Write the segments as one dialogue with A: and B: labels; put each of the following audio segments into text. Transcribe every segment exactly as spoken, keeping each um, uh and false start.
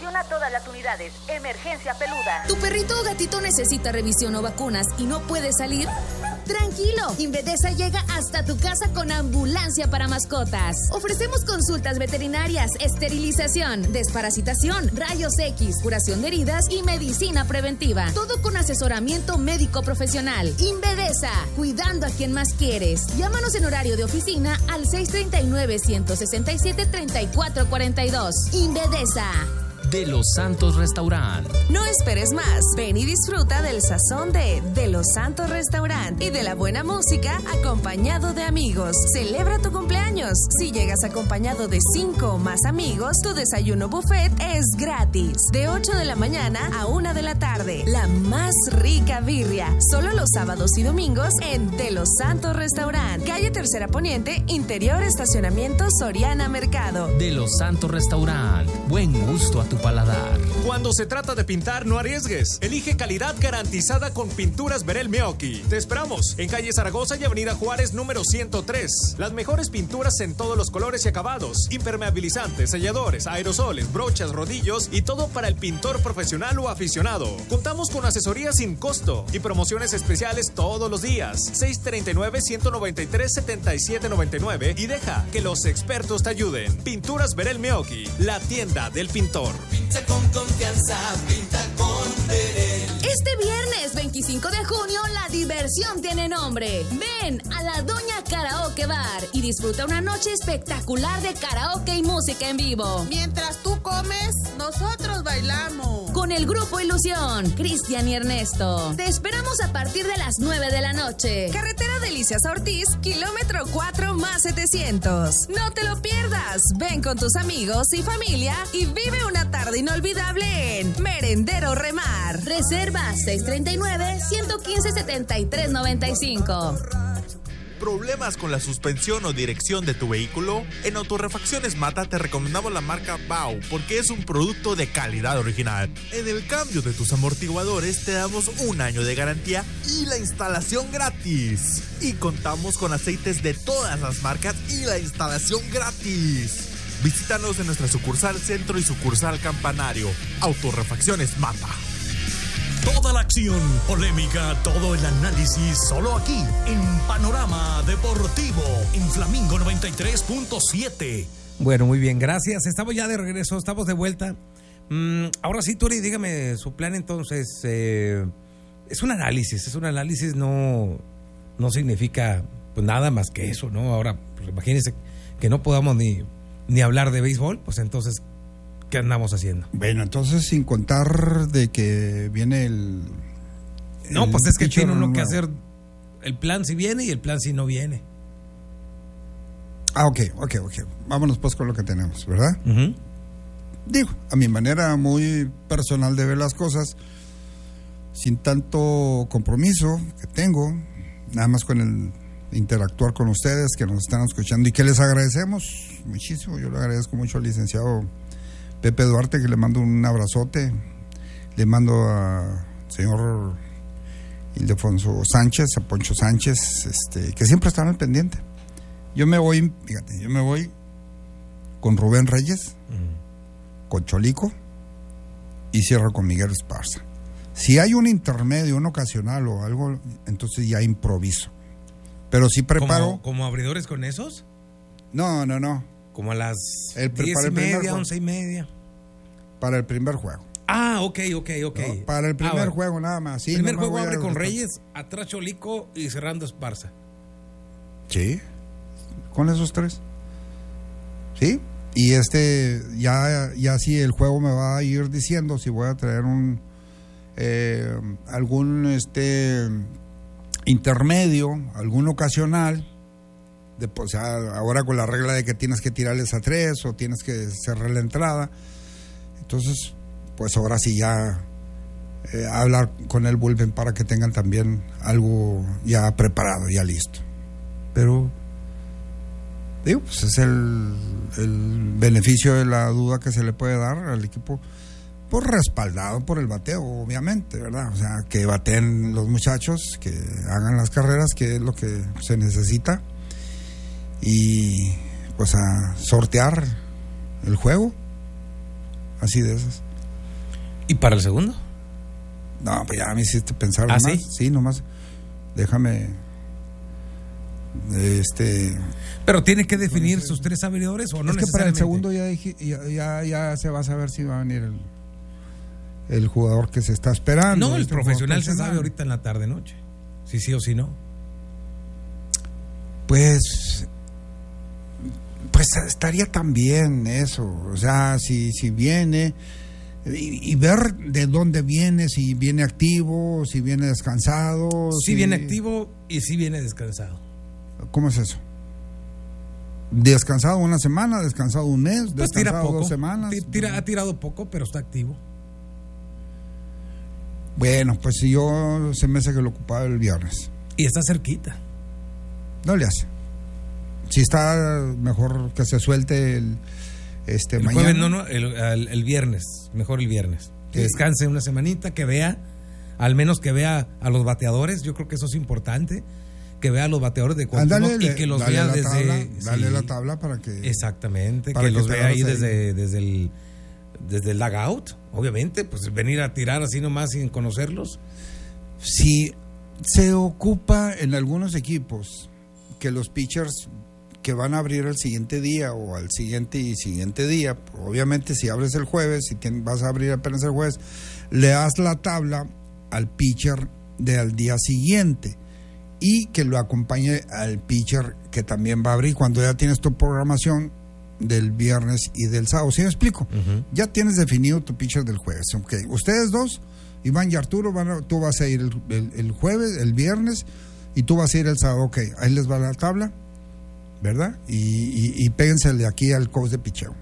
A: Atención a todas las unidades. Emergencia peluda.
B: ¿Tu perrito o gatito necesita revisión o vacunas y no puede salir? Tranquilo, Invedesa llega hasta tu casa con ambulancia para mascotas. Ofrecemos consultas veterinarias, esterilización, desparasitación, rayos X, curación de heridas y medicina preventiva. Todo con asesoramiento médico profesional. Invedesa, cuidando a quien más quieres. Llámanos en horario de oficina al seis tres nueve, uno seis siete, tres cuatro cuatro dos. Invedesa.
C: De Los Santos Restaurant.
D: No esperes más. Ven y disfruta del sazón de De Los Santos Restaurant y de la buena música acompañado de amigos. Celebra tu cumpleaños. Si llegas acompañado de cinco o más amigos, tu desayuno buffet es gratis. De ocho de la mañana a una de la tarde. La más rica birria. Solo los sábados y domingos en De Los Santos Restaurant. Calle Tercera Poniente, interior estacionamiento Soriana Mercado.
C: De Los Santos Restaurant. Buen gusto a tu paladar.
E: Cuando se trata de pintar, no arriesgues. Elige calidad garantizada con Pinturas Berel Meoqui. Te esperamos en calle Zaragoza y avenida Juárez número ciento tres. Las mejores pinturas en todos los colores y acabados. Impermeabilizantes, selladores, aerosoles, brochas, rodillos y todo para el pintor profesional o aficionado. Contamos con asesoría sin costo y promociones especiales todos los días. seis tres nueve, uno nueve tres, siete siete nueve nueve y deja que los expertos te ayuden. Pinturas Berel Meoqui, la tienda del pintor.
F: Pinta con confianza, pinta con Berel.
B: Este viernes veinticinco de junio la diversión tiene nombre. Ven a la Doña Karaoke Bar y disfruta una noche espectacular de karaoke y música en vivo.
G: Mientras tú comes, nosotros bailamos.
B: Con el grupo Ilusión, Cristian y Ernesto. Te esperamos a partir de las nueve de la noche.
D: Carretera Delicias Ortiz, kilómetro cuatro más setecientos. No te lo pierdas. Ven con tus amigos y familia y vive una tarde inolvidable en Merendero Remar.
B: Reserva seis tres nueve, uno uno cinco, siete tres nueve cinco.
H: ¿Problemas con la suspensión o dirección de tu vehículo? En Autorrefacciones Mata te recomendamos la marca Bau porque es un producto de calidad original. En el cambio de tus amortiguadores te damos un año de garantía y la instalación gratis. Y contamos con aceites de todas las marcas y la instalación gratis. Visítanos en nuestra sucursal Centro y sucursal Campanario. Autorrefacciones Mata.
I: Toda la acción, polémica, todo el análisis, solo aquí, en Panorama Deportivo, en Flamingo noventa y tres punto siete.
J: Bueno, muy bien, gracias. Estamos ya de regreso, estamos de vuelta. Mm, ahora sí, Turi, dígame su plan entonces. Eh, es un análisis, es un análisis, no, no significa pues, nada más que eso, ¿no? Ahora, pues, imagínense que no podamos ni, ni hablar de béisbol, pues entonces... ¿qué andamos haciendo?
K: Bueno, entonces sin contar de que viene el... el
J: no, pues es que tiene uno que hacer el plan si viene y el plan si no viene.
K: Ah, ok, ok, ok. Vámonos pues con lo que tenemos, ¿verdad?
J: Uh-huh.
K: Digo, a mi manera muy personal de ver las cosas, sin tanto compromiso que tengo, nada más con el interactuar con ustedes que nos están escuchando y que les agradecemos muchísimo. Yo le agradezco mucho al licenciado Pepe Duarte, que le mando un abrazote. Le mando a señor Ildefonso Sánchez, a Poncho Sánchez, este, que siempre están al pendiente. Yo me voy, fíjate, yo me voy con Rubén Reyes, uh-huh. con Cholico y cierro con Miguel Esparza. Si hay un intermedio, un ocasional o algo, entonces ya improviso. Pero sí preparo.
J: ¿Como, como abridores con esos?
K: No, no, no.
J: Como a las
K: el,
J: diez y media, once y media.
K: Para el primer juego.
J: Ah, ok, ok, ok.
K: No, para el primer ah, bueno. juego nada más.
J: El
K: sí,
J: primer
K: no
J: juego abre
K: a...
J: con Reyes, atrás Cholico y cerrando Esparza.
K: Sí, con esos tres. Sí, y este, ya, ya sí, el juego me va a ir diciendo si voy a traer un, eh, algún, este, intermedio, algún ocasional. De, o sea, ahora con la regla de que tienes que tirarles a tres o tienes que cerrar la entrada, entonces pues ahora sí ya eh, hablar con el bullpen para que tengan también algo ya preparado, ya listo. Pero digo, pues es el, el beneficio de la duda que se le puede dar al equipo, pues respaldado por el bateo, obviamente, ¿verdad? O sea, que bateen los muchachos, que hagan las carreras, que es lo que se necesita. Y pues a sortear el juego, así de esas.
J: ¿Y para el segundo?
K: No, pues ya me hiciste pensar
J: ¿Ah,
K: nomás.
J: sí?
K: Sí, nomás. Déjame. Este.
J: Pero tiene que definir sus tres abridores o no
K: es que para el
J: necesariamente?
K: segundo ya, dije, ya, ya, ya se va a saber si va a venir el, el jugador que se está esperando.
J: No, el
K: este
J: profesional se
K: profesional.
J: sabe ahorita en la tarde noche. Si sí o si no.
K: Pues. Pues estaría también eso. O sea, si, si viene. Y, y ver de dónde viene, si viene activo, si viene descansado.
J: Si
K: si
J: viene activo y si viene descansado.
K: ¿Cómo es eso? ¿Descansado una semana? ¿Descansado un mes?
J: Pues tira
K: ¿Descansado
J: poco.
K: dos semanas?
J: Tira, ha tirado poco, pero está activo.
K: Bueno, pues si yo se me hace que lo ocupaba el viernes.
J: Y está cerquita.
K: No le hace. Si está mejor que se suelte el este
J: el
K: mañana.
J: Jueves, no, no, el, el, el viernes. Mejor el viernes. Que
K: Sí.
J: descanse una semanita, que vea, al menos que vea a los bateadores. Yo creo que eso es importante. Que vea a los bateadores de Cuauhtémoc y que los vea
K: la
J: desde.
K: Tabla, dale
J: sí,
K: la tabla para que.
J: Exactamente,
K: para
J: que,
K: que
J: los
K: te
J: vea ahí
K: agarres ahí.
J: desde, desde el desde el dugout, obviamente, pues venir a tirar así nomás sin conocerlos.
K: Si se ocupa en algunos equipos que los pitchers que van a abrir el siguiente día o al siguiente y siguiente día, obviamente si abres el jueves, si tien- vas a abrir apenas el jueves, le das la tabla al pitcher del día siguiente y que lo acompañe al pitcher que también va a abrir cuando ya tienes tu programación del viernes y del sábado. ¿Sí me explico?
J: Uh-huh.
K: Ya tienes definido tu pitcher del jueves. Okay. Ustedes dos, Iván y Arturo, van a, tú vas a ir el, el, el jueves, el viernes, y tú vas a ir el sábado. Ok, ahí les va la tabla, ¿verdad? Y, y, y péguensele aquí al coach de picheo.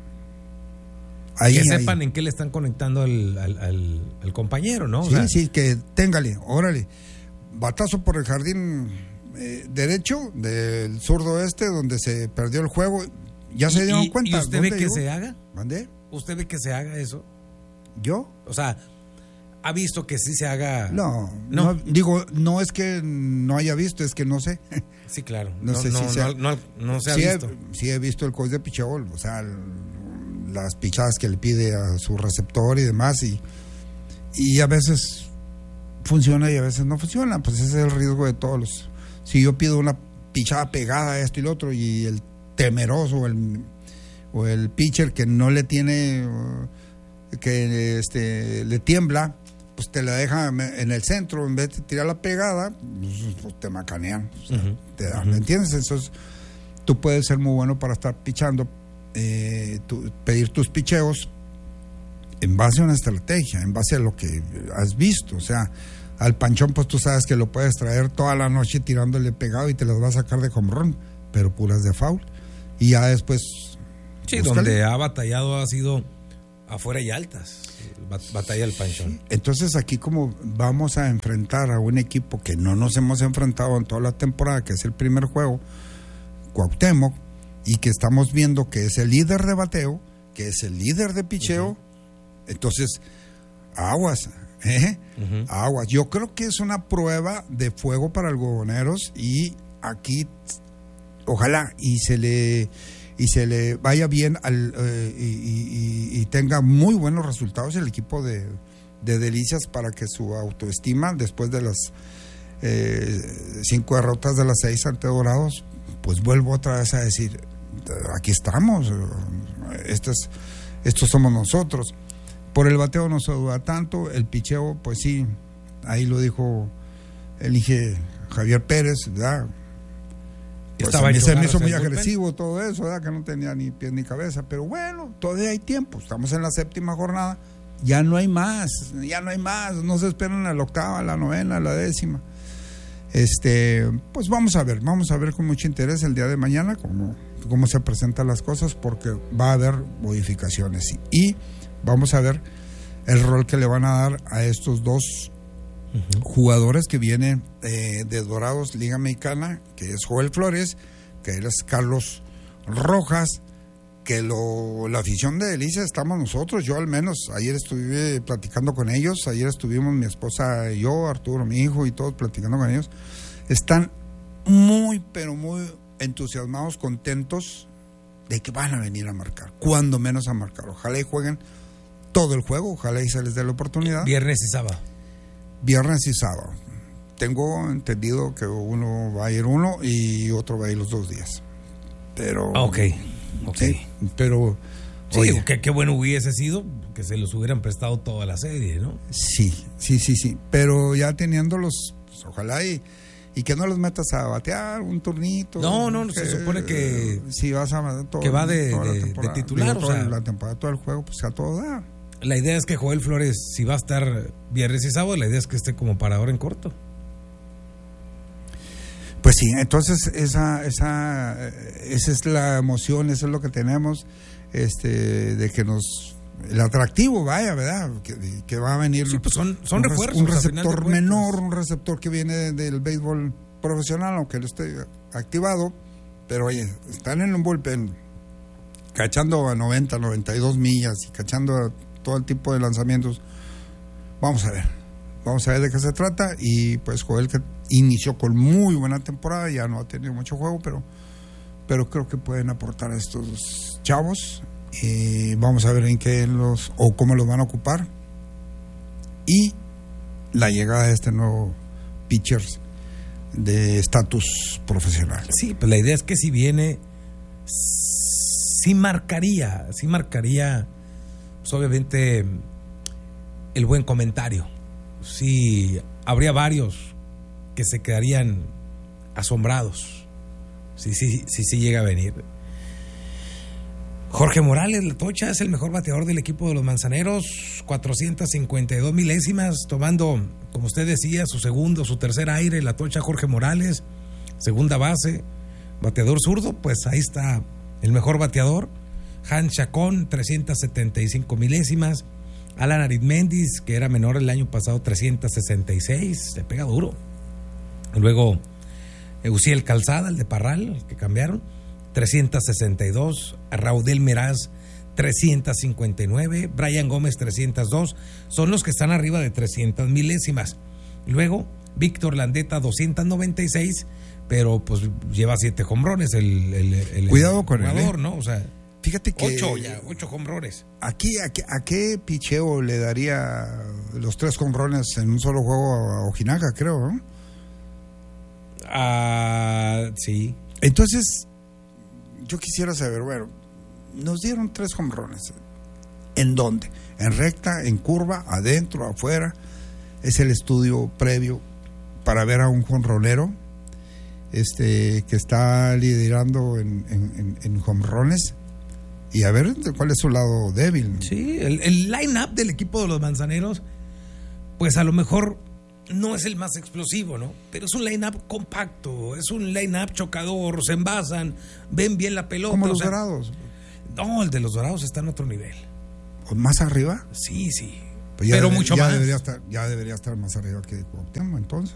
K: Ahí,
J: que
K: ahí.
J: sepan en qué le están conectando al, al, al, al compañero, ¿no? O
K: Sí,
J: sea,
K: sí, que téngale, órale. Batazo por el jardín eh, derecho del zurdo este, donde se perdió el juego. Ya se
J: y-
K: dieron
J: y-
K: cuenta.
J: ¿Y usted ve
K: ¿Dónde
J: que
K: llegó?
J: se haga?
K: ¿Mandé?
J: ¿Usted ve que se haga eso?
K: ¿Yo?
J: O sea, ¿ha visto que sí se haga?
K: No,
J: No.
K: no, digo, no es que no haya visto, es que no sé.
J: Sí, claro.
K: No,
J: No,
K: sé
J: no,
K: si
J: no,
K: sea-
J: no, no se ha
K: sí
J: visto.
K: He, sí he visto el coach de picheo, o sea, el- las pichadas que le pide a su receptor y demás, y, y a veces funciona y a veces no funciona, pues ese es el riesgo de todos los. Si yo pido una pichada pegada a esto y lo otro, y el temeroso, el o el pitcher que no le tiene, uh, que este le tiembla, pues te la deja en el centro, en vez de tirar la pegada, pues, pues te macanean, o sea,
J: Uh-huh.
K: te dan,
J: Uh-huh.
K: ¿me entiendes? Entonces, tú puedes ser muy bueno para estar pichando, eh, tu- pedir tus picheos en base a una estrategia, en base a lo que has visto, o sea, al panchón pues tú sabes que lo puedes traer toda la noche tirándole pegado y te las va a sacar de home run, pero puras de foul, y ya después
J: Sí,
K: búscale.
J: donde ha batallado ha sido afuera y altas. Bat- Batalla el panchón.
K: Entonces aquí como vamos a enfrentar a un equipo que no nos hemos enfrentado en toda la temporada, que es el primer juego, Cuauhtémoc, y que estamos viendo que es el líder de bateo, que es el líder de picheo, uh-huh. Entonces, aguas, ¿eh? Uh-huh. Aguas. Yo creo que es una prueba de fuego para el Huevoneros y aquí ojalá y se le y se le vaya bien al, eh, y, y, y tenga muy buenos resultados el equipo de, de Delicias para que su autoestima después de las eh, cinco derrotas de las seis ante Dorados, pues vuelvo otra vez a decir, aquí estamos, estos, estos somos nosotros. Por el bateo no se duda tanto, el picheo, pues sí, ahí lo dijo el Inge Javier Pérez, ¿verdad? Pues a mí se me hizo muy agresivo todo eso, ¿verdad? Que no tenía ni pies ni cabeza, pero bueno, todavía hay tiempo, estamos en la séptima jornada, ya no hay más, ya no hay más, no se esperan a la octava, a la novena, a la décima. Este, pues vamos a ver, vamos a ver con mucho interés el día de mañana cómo, cómo se presentan las cosas, porque va a haber modificaciones y vamos a ver el rol que le van a dar a estos dos Uh-huh. jugadores que vienen eh, de Dorados Liga Mexicana, que es Joel Flores, que es Carlos Rojas, que lo, la afición de Delicias estamos nosotros, yo al menos, ayer estuve platicando con ellos, ayer estuvimos mi esposa y yo, Arturo, mi hijo y todos platicando con ellos, están muy pero muy entusiasmados, contentos de que van a venir a marcar, cuando menos a marcar, ojalá y jueguen todo el juego, ojalá y se les dé la oportunidad.
J: Viernes y sábado.
K: Viernes y sábado. Tengo entendido que uno va a ir uno y otro va a ir los dos días. Pero...
J: Ah, ok, ok.
K: Sí, pero...
J: Sí,
K: oye,
J: qué, qué bueno hubiese sido que se los hubieran prestado toda la serie, ¿no?
K: Sí, sí, sí, sí. Pero ya teniéndolos, pues, ojalá y, y que no los metas a batear un turnito.
J: No, no, se supone que...
K: Si vas a... Todo,
J: que va de,
K: toda la
J: de, de
K: temporada,
J: titular,
K: digo,
J: o sea...
K: toda la temporada, todo el juego, pues a todo da.
J: La idea es que Joel Flores, si va a estar viernes y sábado, la idea es que esté como parador en corto.
K: Pues sí, entonces esa, esa, esa es la emoción, eso es lo que tenemos, este, de que nos, el atractivo, vaya, ¿verdad? Que, que va a venir.
J: Sí, pues son, son
K: un,
J: refuerzos.
K: Un receptor menor, un receptor que viene del béisbol profesional, aunque no esté activado, pero oye, están en un bullpen, cachando a noventa, noventa y dos millas y cachando a todo el tipo de lanzamientos. Vamos a ver, vamos a ver de qué se trata. Y pues Joel, que inició con muy buena temporada, ya no ha tenido mucho juego, pero, pero creo que pueden aportar a estos chavos. Y vamos a ver en qué los, o cómo los van a ocupar. Y la llegada de este nuevo pitcher de estatus profesional.
J: Sí, pues la idea es que si viene, sí marcaría, sí marcaría, pues obviamente, el buen comentario. Sí, habría varios que se quedarían asombrados si sí si, si llega a venir. Jorge Morales, la Tocha, es el mejor bateador del equipo de los Manzaneros, cuatrocientas cincuenta y dos milésimas, tomando, como usted decía, su segundo, su tercer aire. La Tocha Jorge Morales, segunda base, bateador zurdo, pues ahí está el mejor bateador. Han Chacón, trescientas setenta y cinco milésimas. Alan Arizmendis, que era menor el año pasado, trescientas sesenta y seis, le pega duro. Luego Eusiel Calzada, el de Parral, el que cambiaron, trescientas sesenta y dos. Raudel Meraz, trescientas cincuenta y nueve. Brian Gómez, trescientas dos. Son los que están arriba de trescientas milésimas. Luego Víctor Landeta, doscientas noventa y seis, pero pues lleva siete jonrones el, el, el
K: cuidado
J: el
K: con
J: jugador,
K: él, ¿eh?
J: ¿no? O sea,
K: fíjate que
J: ocho ya, ocho jonrones.
K: Aquí, ¿a qué, a qué picheo le daría los tres jonrones en un solo juego a Ojinaga, creo, ¿no?
J: Ah, sí.
K: Entonces, yo quisiera saber, bueno, nos dieron tres jonrones. ¿En dónde? ¿En recta, en curva, adentro, afuera? Es el estudio previo para ver a un jonronero este, que está liderando en, en, en jonrones y a ver cuál es su lado débil.
J: Sí, el, el line-up del equipo de los Manzaneros, pues a lo mejor no es el más explosivo, ¿no? Pero es un line-up compacto, es un line-up chocador, se envasan, ven bien la pelota.
K: Como los
J: o sea,
K: Dorados.
J: No, el de los Dorados está en otro nivel.
K: ¿Más arriba?
J: Sí, sí.
K: Pues
J: pero
K: debe,
J: mucho
K: ya
J: más.
K: Debería estar, ya debería estar más arriba que Cuauhtémoc, entonces.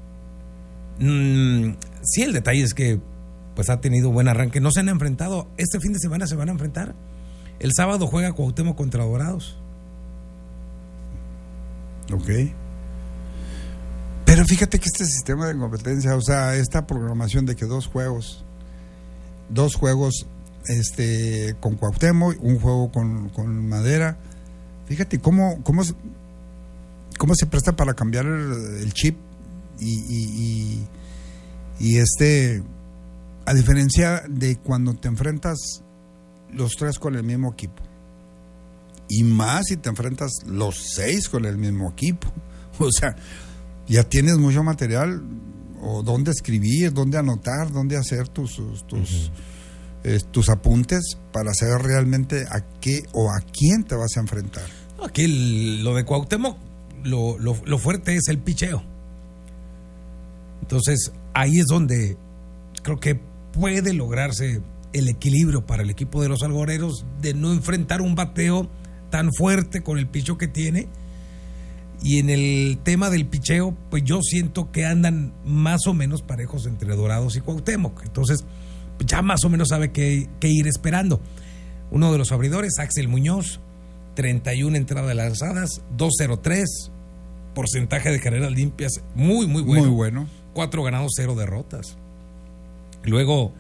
J: Mm, sí, el detalle es que pues ha tenido buen arranque. No se han enfrentado. Este fin de semana se van a enfrentar. El sábado juega Cuauhtémoc contra Dorados.
K: Ok. Pero fíjate que este sistema de competencia, o sea, esta programación de que dos juegos, dos juegos este, con Cuauhtémoc, un juego con, con Madera, fíjate cómo, cómo, cómo se presta para cambiar el, el chip y, y, y, y este, a diferencia de cuando te enfrentas los tres con el mismo equipo, y más si te enfrentas los seis con el mismo equipo, o sea, ya tienes mucho material o dónde escribir, dónde anotar, dónde hacer tus tus, uh-huh. eh, tus apuntes para saber realmente a qué o a quién te vas a enfrentar.
J: Aquí el, lo de Cuauhtémoc, lo, lo, lo fuerte es el picheo. Entonces ahí es donde creo que puede lograrse el equilibrio para el equipo de los algoreros de no enfrentar un bateo tan fuerte con el picho que tiene. Y en el tema del picheo, pues yo siento que andan más o menos parejos entre Dorados y Cuauhtémoc. Entonces, ya más o menos sabe qué, qué ir esperando. Uno de los abridores, Axel Muñoz, treinta y una entradas lanzadas, dos cero tres, porcentaje de carreras limpias muy, muy bueno.
K: Muy bueno.
J: Cuatro ganados, cero derrotas. Luego,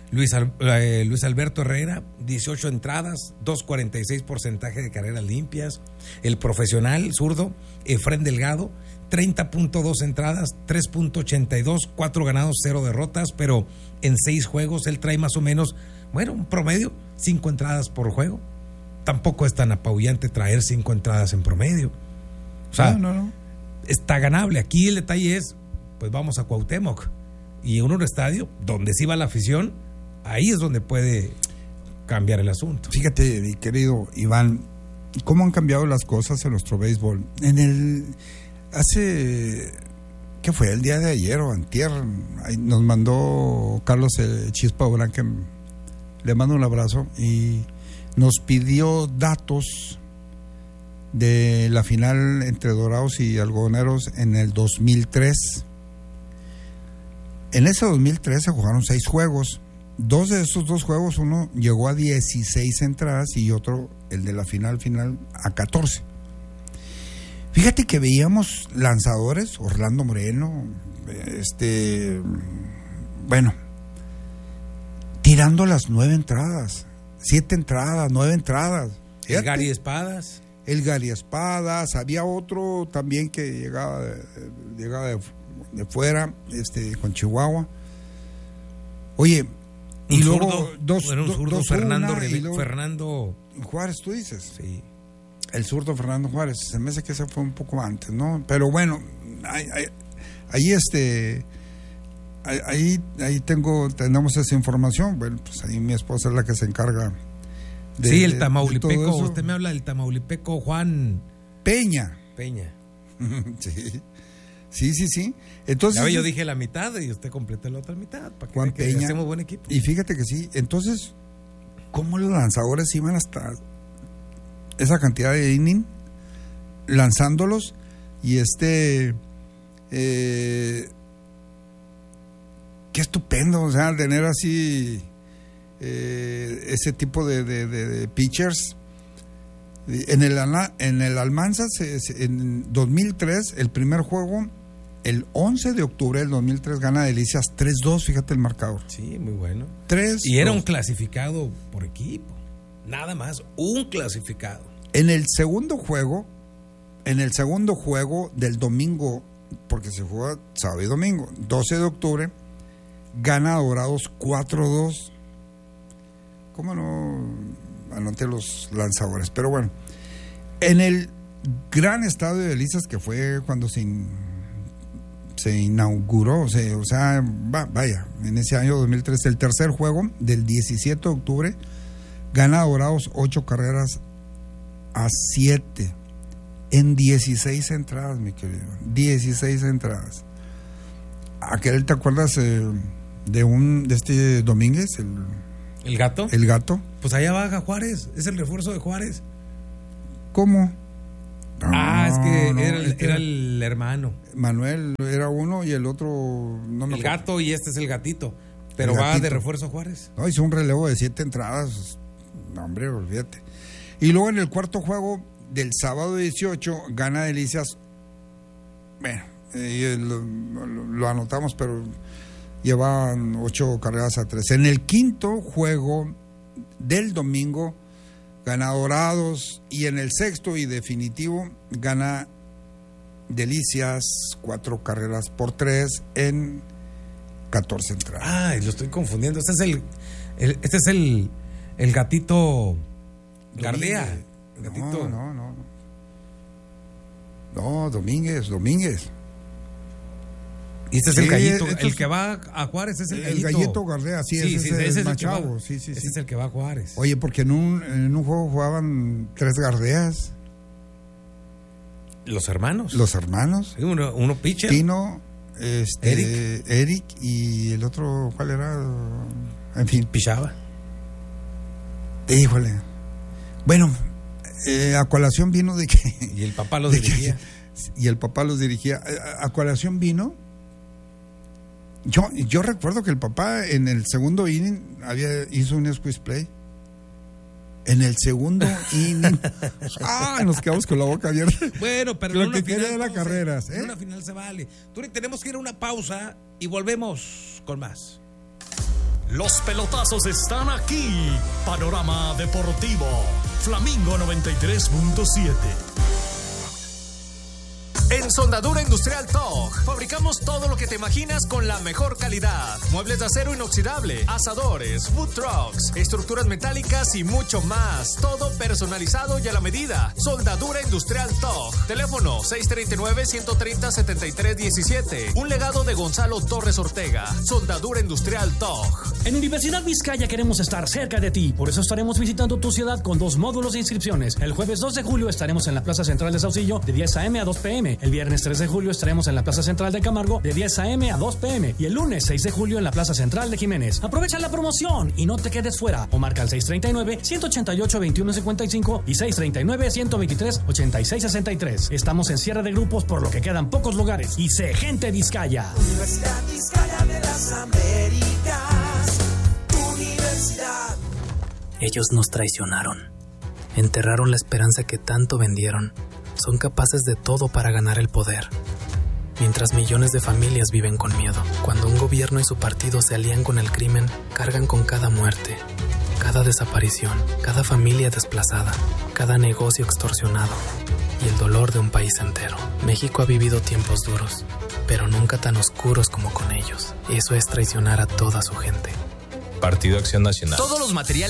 J: Luis, Al- eh, Luis Alberto Herrera, dieciocho entradas, dos punto cuarenta y seis porcentaje de carreras limpias. El profesional zurdo, Efrén Delgado, treinta punto dos entradas, tres punto ochenta y dos, cuatro ganados, cero derrotas, pero en seis juegos él trae más o menos, bueno, un promedio, cinco entradas por juego. Tampoco es tan apabullante traer cinco entradas en promedio. O sea,
K: no, no, no.
J: está ganable. Aquí el detalle es, pues vamos a Cuauhtémoc. Y en un estadio donde sí va la afición, ahí es donde puede cambiar el asunto.
K: Fíjate, mi querido Iván, cómo han cambiado las cosas en nuestro béisbol. En el hace ¿qué fue? El día de ayer o antier, ahí nos mandó Carlos eh, Chispa Durán, que le mando un abrazo, y nos pidió datos de la final entre Dorados y Algodoneros en el dos mil tres. En ese dos mil tres se jugaron seis juegos. Dos de esos dos juegos, uno llegó a dieciséis entradas y otro, el de la final final, a catorce. Fíjate que veíamos lanzadores, Orlando Moreno, este, bueno, tirando las nueve entradas, siete entradas, nueve entradas.
J: El
K: Fíjate.
J: Gary Espadas.
K: El Gary Espadas, había otro también que llegaba de, llegaba de, de fuera, este, con Chihuahua. Oye, y
J: Un
K: luego
J: zurdo,
K: dos,
J: bueno, un
K: do-
J: zurdo,
K: dos
J: Fernando,
K: una, y
J: Rive-
K: luego-
J: Fernando
K: Juárez, tú dices.
J: Sí.
K: El zurdo Fernando Juárez, se me hace que ese fue un poco antes, ¿no? Pero bueno, ahí, ahí, ahí, este, ahí, ahí, ahí tengo, tenemos esa información. Bueno, pues ahí mi esposa es la que se encarga de,
J: sí,
K: de-
J: el
K: de
J: Tamaulipeco,
K: todo eso.
J: usted me habla del Tamaulipeco Juan
K: Peña.
J: Peña.
K: sí, sí, sí, sí. Entonces,
J: Ya ve, yo dije la mitad y usted completó la otra mitad. Para que
K: Juan
J: vea que
K: Peña.
J: hacemos buen equipo.
K: Y fíjate que sí. Entonces, ¿cómo los lanzadores iban hasta esa cantidad de inning lanzándolos? Y este, eh, qué estupendo, o sea, tener así eh, ese tipo de, de, de, de pitchers. En el, Ana- en el Almanza, se- se- en dos mil tres, el primer juego, el once de octubre del dos mil tres, gana Delicias tres dos, fíjate el marcador.
J: Sí, muy bueno.
K: tres
J: Y era
K: dos.
J: un clasificado por equipo. Nada más, un clasificado.
K: En el segundo juego, en el segundo juego del domingo, porque se juega sábado y domingo, doce de octubre, gana Dorados cuatro dos. ¿Cómo no anoté los lanzadores? Pero bueno, en el gran estadio de Delicias, que fue cuando se, in- se inauguró, o sea, o sea, va- vaya, en ese año dos mil tres, el tercer juego del diecisiete de octubre, gana Dorados ocho carreras a siete en dieciséis entradas, mi querido. dieciséis entradas. Aquel, ¿te acuerdas eh, de un de este Domínguez, el,
J: ¿El gato?
K: el gato?
J: Pues allá baja Juárez. Es el refuerzo de Juárez.
K: ¿Cómo?
J: ah, es que
K: no,
J: era, el,
K: este
J: era el hermano.
K: Manuel era uno y el otro no me
J: El
K: acuerdo.
J: gato y este es el gatito. Pero
K: El
J: va
K: gatito.
J: de refuerzo Juárez.
K: No, hizo un relevo de siete entradas. No, hombre, olvídate. Y luego en el cuarto juego del sábado dieciocho gana Delicias. Bueno, eh, lo, lo- lo anotamos, pero llevaban ocho carreras a tres. En el quinto juego del domingo gana Dorados, y en el sexto y definitivo gana Delicias cuatro carreras por tres en catorce entradas.
J: Ay, lo estoy confundiendo. Este es el, el- este es el, el gatito Gardea. El gatito.
K: No, no, no. No, Domínguez, Domínguez.
J: Y este es
K: Sí,
J: el gallito.
K: esto
J: El
K: es-
J: que va a Juárez es el,
K: El
J: gallito.
K: gallito Gardea, sí, ese es el
J: el
K: más
J: que va-
K: chavo, sí, sí,
J: ese
K: sí.
J: es el que va a Juárez.
K: Oye, porque en un, en un juego jugaban tres Gardeas,
J: Los hermanos.
K: los hermanos,
J: Sí, uno, uno pitcher.
K: Tino, este,
J: Eric.
K: Eric y el otro, ¿cuál era? En fin,
J: Pichaba.
K: híjole. Bueno, eh, a colación vino de que...
J: Y el papá los
K: de que-
J: dirigía.
K: y el papá los dirigía. A, a colación vino... Yo, yo recuerdo que el papá en el segundo inning había, hizo un squeeze play. En el segundo inning. ¡Ah! Nos quedamos con la boca abierta.
J: Bueno, pero
K: Lo
J: en una
K: que quería
J: final
K: era
J: todo se-
K: carreras,
J: En
K: ¿eh?
J: una final se vale. Turi, tenemos que ir a una pausa y volvemos con más.
I: Los pelotazos están aquí. Panorama Deportivo. Flamingo noventa y tres punto siete.
E: En Soldadura Industrial T O G fabricamos todo lo que te imaginas con la mejor calidad. Muebles de acero inoxidable, asadores, food trucks, estructuras metálicas y mucho más. Todo personalizado y a la medida. Soldadura Industrial T O G. Teléfono seis tres nueve, uno tres cero, siete tres uno siete. Un legado de Gonzalo Torres Ortega. Soldadura Industrial T O G.
L: En Universidad Vizcaya queremos estar cerca de ti. Por eso estaremos visitando tu ciudad con dos módulos de inscripciones. El jueves dos de julio estaremos en la Plaza Central de Saucillo de diez a eme a dos pe eme. El viernes tres de julio estaremos en la Plaza Central de Camargo de diez a eme a dos pe eme. Y el lunes seis de julio en la Plaza Central de Jiménez. Aprovecha la promoción y no te quedes fuera. O marca al seis tres nueve, uno ocho ocho, dos uno cinco cinco y seis tres nueve, uno dos tres, ocho seis seis tres. Estamos en cierre de grupos por lo que quedan pocos lugares. Y sé gente Vizcaya.
F: Universidad Vizcaya de las Américas. Universidad.
M: Ellos nos traicionaron. Enterraron la esperanza que tanto vendieron. Son capaces de todo para ganar el poder. Mientras millones de familias viven con miedo. Cuando un gobierno y su partido se alían con el crimen, cargan con cada muerte, cada desaparición, cada familia desplazada, cada negocio extorsionado y el dolor de un país entero. México ha vivido tiempos duros, pero nunca tan oscuros como con ellos. Eso es traicionar a toda su gente.
C: Partido Acción Nacional.
N: Todos los materiales